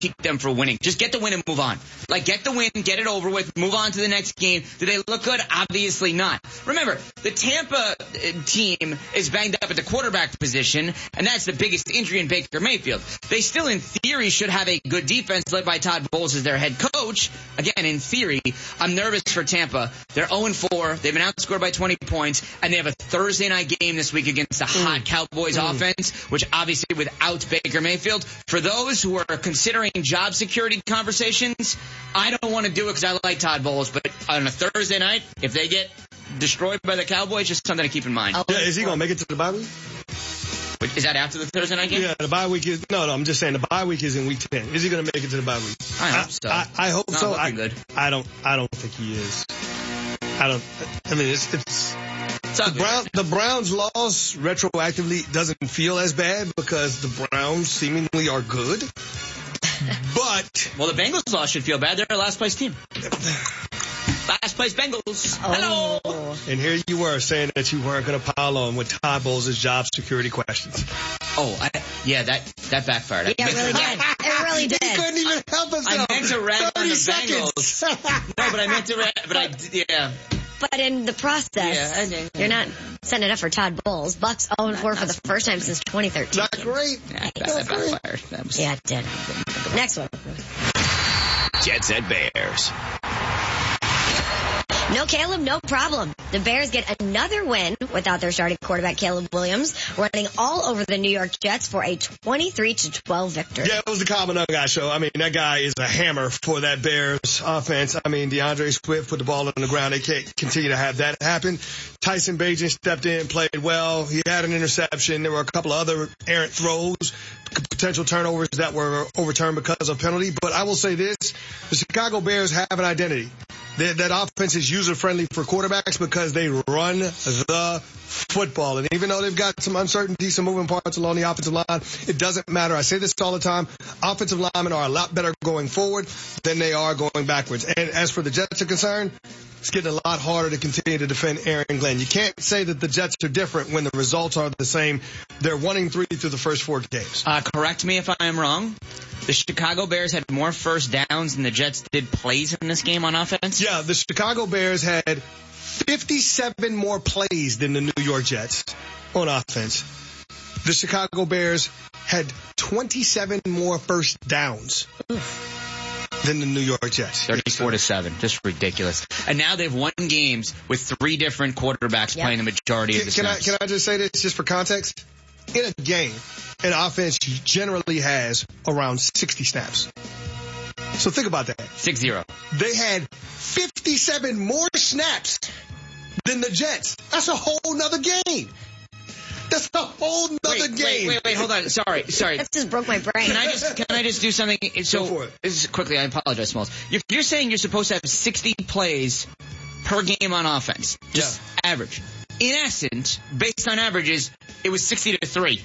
critique them for winning. Just get the win and move on. Like, get the win, get it over with, move on to the next game. Do they look good? Obviously not. Remember, the Tampa team is banged up at the quarterback position, and that's the biggest injury in Baker Mayfield. They still, in theory, should have a good defense led by Todd Bowles as their head coach. Again, in theory, I'm nervous for Tampa. They're 0-4. They've been outscored by 20 points, and they have a Thursday night game this week against the hot Cowboys offense, which obviously without Baker Mayfield. For those who are considering job security conversations, I don't want to do it because I like Todd Bowles, but on a Thursday night, if they get destroyed by the Cowboys, just something to keep in mind. Yeah, is he going to make it to the bye week? Is that after the Thursday night game? Yeah, the bye week is... No, I'm just saying the bye week is in week 10. Is he going to make it to the bye week? I hope so. I hope Not so. looking good. I don't think he is. It's the Browns loss retroactively doesn't feel as bad because the Browns seemingly are good. But... Well, the Bengals loss should feel bad. They're a last place team. Last place Bengals. Oh. Hello. And here you were saying that you weren't going to pile on with Todd Bowles' job security questions. Oh, that backfired. Yeah, it really did. It really did. He couldn't even help himself. I meant to rant on the 30 seconds. Bengals. No, but I meant to rant, yeah. But in the process, you're not setting it up for Todd Bowles. Bucks 0-4 for the first time since 2013. Not great. Yeah, that backfired. Yeah, it did. Next one. Jets at Bears. No Caleb, no problem. The Bears get another win without their starting quarterback, Caleb Williams, running all over the New York Jets for a 23-12 victory. Yeah, it was the Common Guy show. I mean, that guy is a hammer for that Bears offense. I mean, DeAndre Swift put the ball on the ground. They can't continue to have that happen. Tyson Bagent stepped in, played well. He had an interception. There were a couple of other errant throws, potential turnovers that were overturned because of penalty. But I will say this, the Chicago Bears have an identity. That offense is user-friendly for quarterbacks because they run the football. And even though they've got some uncertainty, some moving parts along the offensive line, it doesn't matter. I say this all the time. Offensive linemen are a lot better going forward than they are going backwards. And as for the Jets are concerned, it's getting a lot harder to continue to defend Aaron Glenn. You can't say that the Jets are different when the results are the same. They're 1-3 through the first 4 games. Correct me if I am wrong. The Chicago Bears had more first downs than the Jets did plays in this game on offense? Yeah, the Chicago Bears had 57 more plays than the New York Jets on offense. The Chicago Bears had 27 more first downs than the New York Jets. 34-7. Just ridiculous. And now they've won games with 3 different quarterbacks playing the majority of the snaps. Can I just say this just for context? In a game, an offense generally has around 60 snaps. So think about that. 6-0. They had 57 more snaps than the Jets. That's a whole nother game. That's a whole nother game. Wait, hold on. Sorry. That just broke my brain. Can I just do something? So, Go for it. This is quickly, I apologize, Smalls. You're saying you're supposed to have 60 plays per game on offense. Just average. In essence, based on averages, it was 60-3.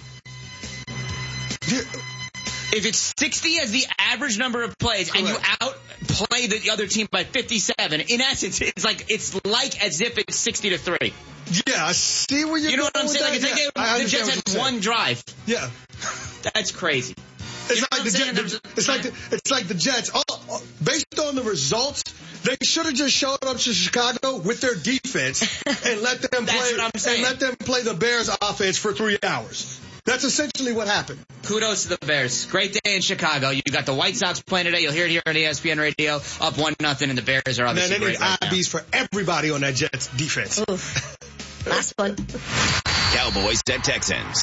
If it's 60 as the average number of plays and you outplay the other team by 57, in essence, it's like as if it's 60-3. Yeah, I see where you're going. You know what I'm saying? Like, the Jets had one drive. Yeah. That's crazy. It's like the Jets. Based on the results, they should have just showed up to Chicago with their defense and let them play the Bears offense for 3 hours. That's essentially what happened. Kudos to the Bears. Great day in Chicago. You got the White Sox playing today. You'll hear it here on ESPN Radio. Up 1-0, and the Bears are obviously great right now. They need IBs for everybody on that Jets defense. Oof. Last one. Cowboys at Texans.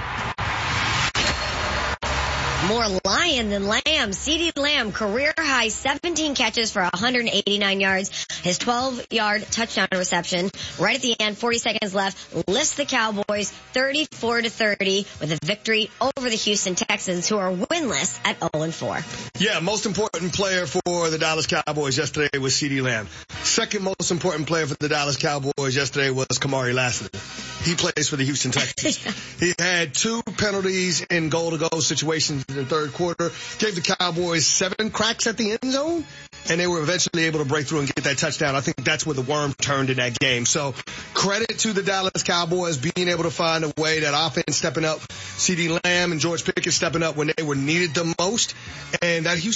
More lion than lamb. CeeDee Lamb, career high 17 catches for 189 yards. His 12-yard touchdown reception right at the end, 40 seconds left, lifts the Cowboys 34-30 with a victory over the Houston Texans, who are winless at 0-4. Yeah, most important player for the Dallas Cowboys yesterday was CeeDee Lamb. Second most important player for the Dallas Cowboys yesterday was Kamari Lassiter. He plays for the Houston Texans. He had 2 penalties in goal-to-goal situations in the third quarter, gave the Cowboys 7 cracks at the end zone, and they were eventually able to break through and get that touchdown. I think that's where the worm turned in that game. So credit to the Dallas Cowboys being able to find a way, that offense stepping up, CeeDee Lamb and George Pickens stepping up when they were needed the most, and that Houston